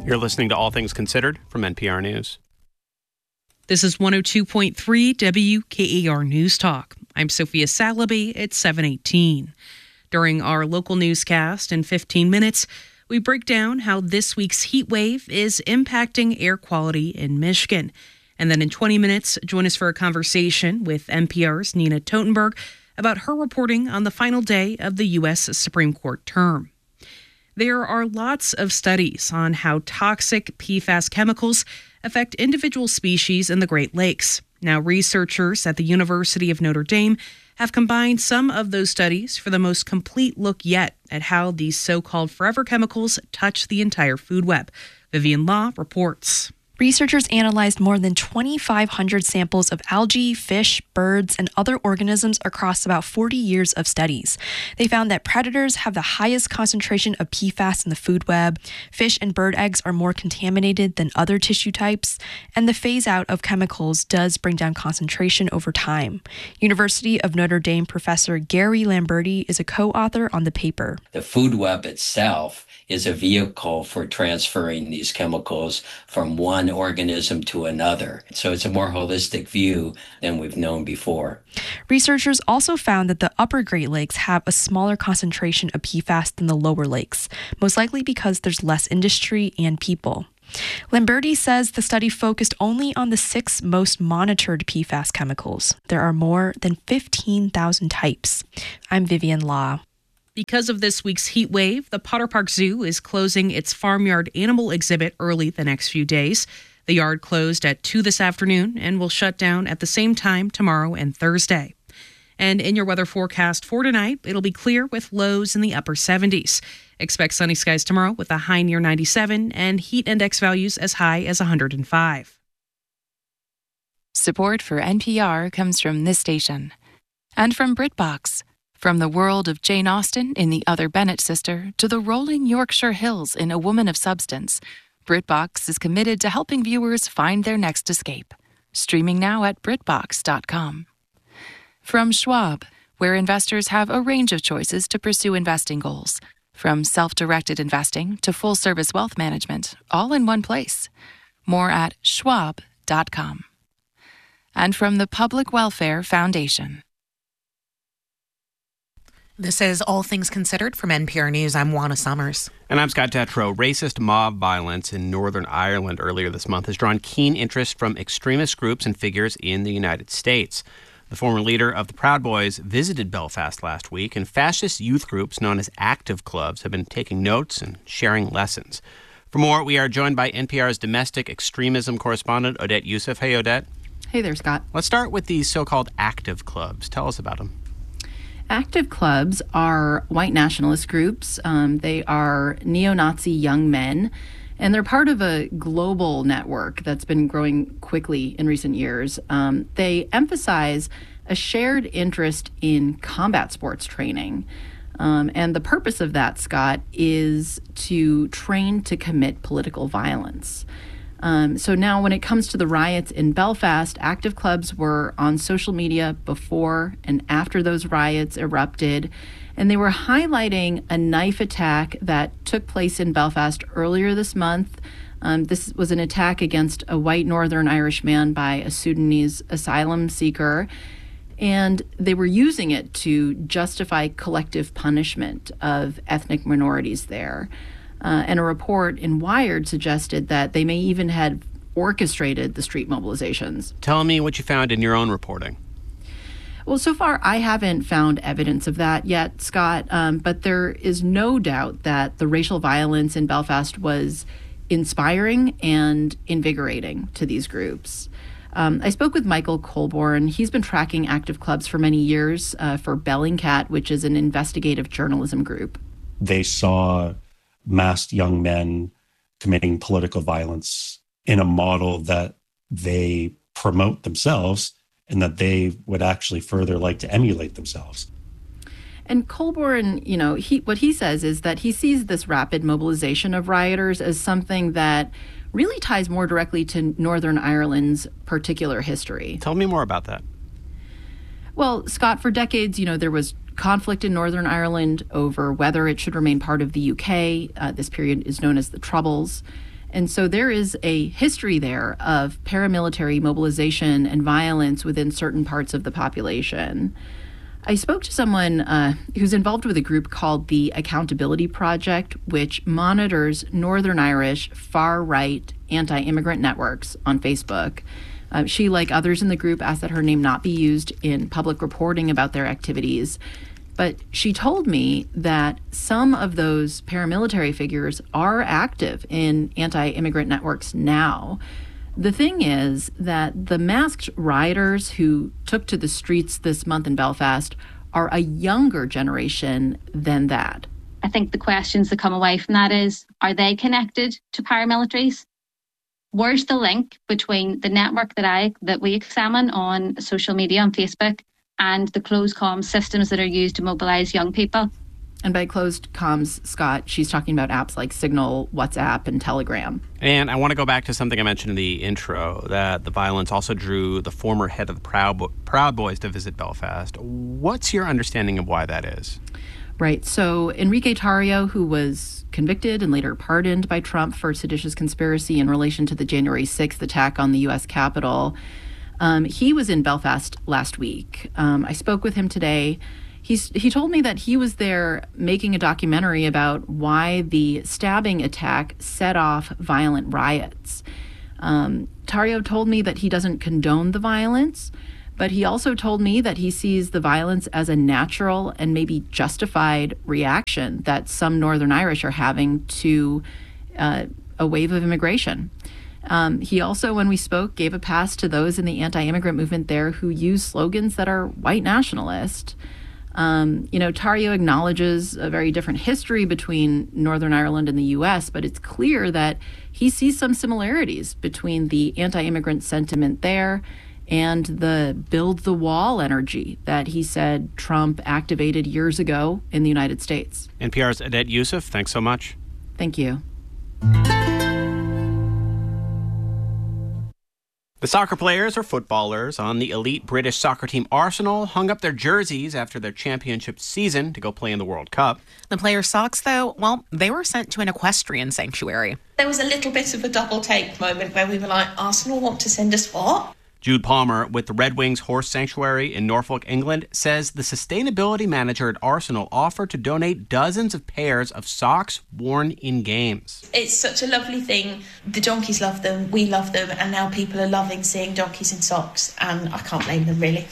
You're listening to All Things Considered from NPR News. This is 102.3 WKAR News Talk. I'm Sophia Salaby at 7:18. During our local newscast in 15 minutes, we break down how this week's heat wave is impacting air quality in Michigan. And then in 20 minutes, join us for a conversation with NPR's Nina Totenberg about her reporting on the final day of the U.S. Supreme Court term. There are lots of studies on how toxic PFAS chemicals affect individual species in the Great Lakes. Now, researchers at the University of Notre Dame have combined some of those studies for the most complete look yet at how these so-called forever chemicals touch the entire food web. Vivian Law reports. Researchers analyzed more than 2,500 samples of algae, fish, birds, and other organisms across about 40 years of studies. They found that predators have the highest concentration of PFAS in the food web, fish and bird eggs are more contaminated than other tissue types, and the phase-out of chemicals does bring down concentration over time. University of Notre Dame professor Gary Lamberti is a co-author on the paper. The food web itself is a vehicle for transferring these chemicals from one organism to another. So it's a more holistic view than we've known before. Researchers also found that the upper Great Lakes have a smaller concentration of PFAS than the lower lakes, most likely because there's less industry and people. Lamberti says the study focused only on the 6 most monitored PFAS chemicals. There are more than 15,000 types. I'm Vivian Law. Because of this week's heat wave, the Potter Park Zoo is closing its farmyard animal exhibit early the next few days. The yard closed at 2 this afternoon and will shut down at the same time tomorrow and Thursday. And in your weather forecast for tonight, it'll be clear with lows in the upper 70s. Expect sunny skies tomorrow with a high near 97 and heat index values as high as 105. Support for NPR comes from this station and from BritBox. From the world of Jane Austen in The Other Bennet Sister to the rolling Yorkshire Hills in A Woman of Substance, BritBox is committed to helping viewers find their next escape. Streaming now at BritBox.com. From Schwab, where investors have a range of choices to pursue investing goals. From self-directed investing to full-service wealth management, all in one place. More at Schwab.com. And from the Public Welfare Foundation. This is All Things Considered from NPR News. I'm Juana Summers. And I'm Scott Detrow. Racist mob violence in Northern Ireland earlier this month has drawn keen interest from extremist groups and figures in the United States. The former leader of the Proud Boys visited Belfast last week, and fascist youth groups known as active clubs have been taking notes and sharing lessons. For more, we are joined by NPR's domestic extremism correspondent, Odette Yousef. Hey, Odette. Hey there, Scott. Let's start with these so-called active clubs. Tell us about them. Active clubs are white nationalist groups. They are neo-Nazi young men, and they're part of a global network that's been growing quickly in recent years. They emphasize a shared interest in combat sports training. And the purpose of that, Scott, is to train to commit political violence. So now when it comes to the riots in Belfast, active clubs were on social media before and after those riots erupted, and they were highlighting a knife attack that took place in Belfast earlier this month. This was an attack against a white Northern Irish man by a Sudanese asylum seeker, and they were using it to justify collective punishment of ethnic minorities there. And a report in Wired suggested that they may even had orchestrated the street mobilizations. Tell me what you found in your own reporting. Well, so far, I haven't found evidence of that yet, Scott, but there is no doubt that the racial violence in Belfast was inspiring and invigorating to these groups. I spoke with Michael Colborne. He's been tracking active clubs for many years for Bellingcat, which is an investigative journalism group. They saw masked young men committing political violence in a model that they promote themselves and that they would actually further like to emulate themselves. And Colborne, what he says is that he sees this rapid mobilization of rioters as something that really ties more directly to Northern Ireland's particular history. Tell me more about that. Well, Scott, for decades, there was conflict in Northern Ireland over whether it should remain part of the UK. This period is known as the Troubles. And so there is a history there of paramilitary mobilization and violence within certain parts of the population. I spoke to someone who's involved with a group called the Accountability Project, which monitors Northern Irish far-right anti-immigrant networks on Facebook. She, like others in the group, asked that her name not be used in public reporting about their activities. But she told me that some of those paramilitary figures are active in anti-immigrant networks now. The thing is that the masked rioters who took to the streets this month in Belfast are a younger generation than that. I think the questions that come away from that is, are they connected to paramilitaries? Where's the link between the network that we examine on social media, on Facebook, and the closed comms systems that are used to mobilize young people? And by closed comms, Scott, she's talking about apps like Signal, WhatsApp, and Telegram. And I want to go back to something I mentioned in the intro, that the violence also drew the former head of the Proud Boys to visit Belfast. What's your understanding of why that is? Right. So Enrique Tarrio, who was convicted and later pardoned by Trump for seditious conspiracy in relation to the January 6th attack on the U.S. Capitol, he was in Belfast last week. I spoke with him today. He told me that he was there making a documentary about why the stabbing attack set off violent riots. Tarrio told me that he doesn't condone the violence, but he also told me that he sees the violence as a natural and maybe justified reaction that some Northern Irish are having to a wave of immigration. He also, when we spoke, gave a pass to those in the anti-immigrant movement there who use slogans that are white nationalist. Tarrio acknowledges a very different history between Northern Ireland and the U.S., but it's clear that he sees some similarities between the anti-immigrant sentiment there and the build the wall energy that he said Trump activated years ago in the United States. NPR's Adet Yusuf, thanks so much. Thank you. The soccer players or footballers on the elite British soccer team Arsenal hung up their jerseys after their championship season to go play in the World Cup. The players' socks, though, well, they were sent to an equestrian sanctuary. There was a little bit of a double take moment where we were like, Arsenal want to send us what? Jude Palmer with the Red Wings Horse Sanctuary in Norfolk, England, says the sustainability manager at Arsenal offered to donate dozens of pairs of socks worn in games. It's such a lovely thing. The donkeys love them, we love them, and now people are loving seeing donkeys in socks, and I can't blame them, really.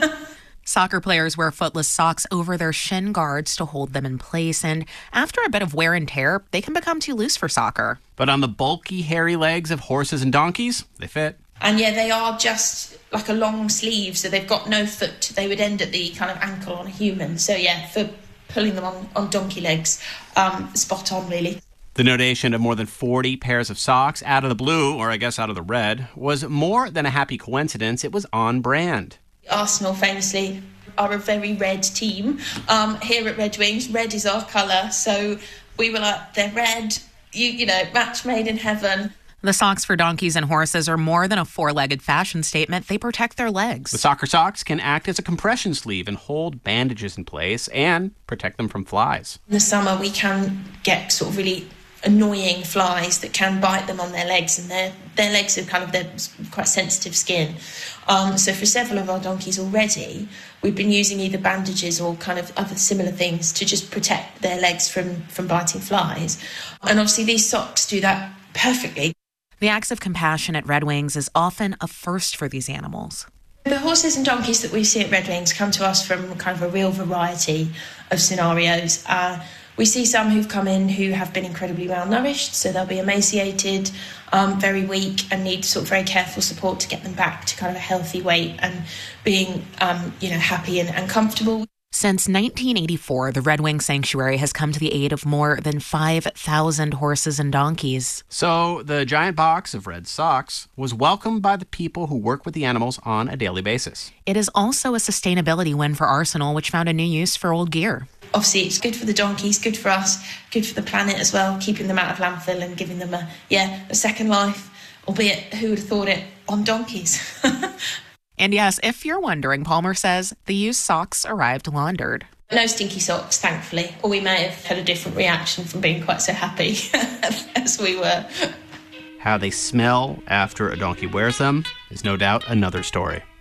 Soccer players wear footless socks over their shin guards to hold them in place, and after a bit of wear and tear, they can become too loose for soccer. But on the bulky, hairy legs of horses and donkeys, they fit. And yeah, they are just like a long sleeve, so they've got no foot. They would end at the kind of ankle on a human. So yeah, for pulling them on donkey legs, spot on, really. The donation of more than 40 pairs of socks out of the blue, or I guess out of the red, was more than a happy coincidence. It was on brand. Arsenal famously are a very red team. Here at Red Wings, red is our colour. So we were like, they're red, you know, match made in heaven. The socks for donkeys and horses are more than a four-legged fashion statement. They protect their legs. The soccer socks can act as a compression sleeve and hold bandages in place and protect them from flies. In the summer, we can get sort of really annoying flies that can bite them on their legs, and their legs are kind of their quite sensitive skin. So for several of our donkeys already, we've been using either bandages or kind of other similar things to just protect their legs from biting flies. And obviously these socks do that perfectly. The acts of compassion at Red Wings is often a first for these animals. The horses and donkeys that we see at Red Wings come to us from kind of a real variety of scenarios. We see some who've come in who have been incredibly malnourished, so they'll be emaciated, very weak, and need sort of very careful support to get them back to kind of a healthy weight and being, happy and comfortable. Since 1984, the Red Wing Sanctuary has come to the aid of more than 5,000 horses and donkeys. So the giant box of red socks was welcomed by the people who work with the animals on a daily basis. It is also a sustainability win for Arsenal, which found a new use for old gear. Obviously, it's good for the donkeys, good for us, good for the planet as well, keeping them out of landfill and giving them a second life, albeit who would have thought it, on donkeys. And yes, if you're wondering, Palmer says the used socks arrived laundered. No stinky socks, thankfully. Or we may have had a different reaction from being quite so happy as we were. How they smell after a donkey wears them is no doubt another story.